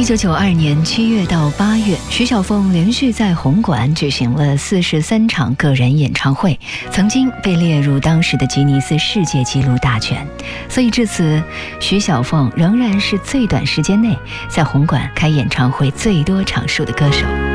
1992年7月到8月，徐小凤连续在红馆举行了43场个人演唱会，曾经被列入当时的吉尼斯世界纪录大全。所以至此，徐小凤仍然是最短时间内在红馆开演唱会最多场数的歌手。